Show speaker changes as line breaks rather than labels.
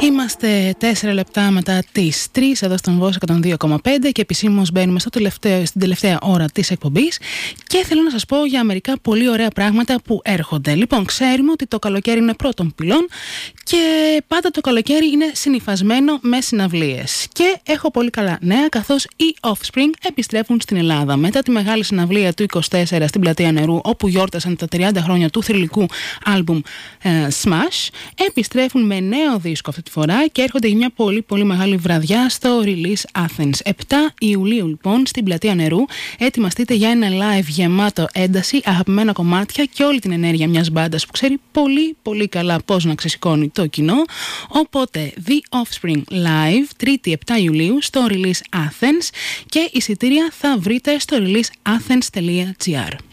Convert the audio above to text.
Είμαστε 4 λεπτά μετά τις 3 εδώ στον Voice 102,5 και επισήμως μπαίνουμε στην τελευταία ώρα της εκπομπής και θέλω να σας πω για μερικά πολύ ωραία πράγματα που έρχονται. Λοιπόν, ξέρουμε ότι το καλοκαίρι είναι πρώτων πυλών και πάντα το καλοκαίρι είναι συνυφασμένο με συναυλίες. Και έχω πολύ καλά νέα, καθώς οι Offspring επιστρέφουν στην Ελλάδα. Μετά τη μεγάλη συναυλία του 24 στην Πλατεία Νερού, όπου γιόρτασαν τα 30 χρόνια του θρυλικού άλμπουμ Smash, επιστρέφουν με νέο δίσκο αυτή τη φορά και έρχονται για μια πολύ πολύ μεγάλη βραδιά στο Release Athens. 7 Ιουλίου λοιπόν στην Πλατεία Νερού. Ετοιμαστείτε για ένα live γεμάτο ένταση, αγαπημένα κομμάτια και όλη την ενέργεια μιας μπάντας που ξέρει πολύ πολύ καλά πώς να ξεσηκώνει το κοινό. Οπότε The Offspring Live 3η 7 Ιουλίου στο Release Athens και εισιτήρια θα βρείτε στο releaseathens.gr.